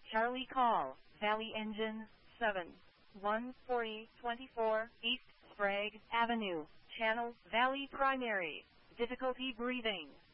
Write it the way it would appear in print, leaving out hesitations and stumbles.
Charlie call, Valley Engine, 7-1-40-24, East Sprague Avenue, Channel, Valley Primary, difficulty breathing.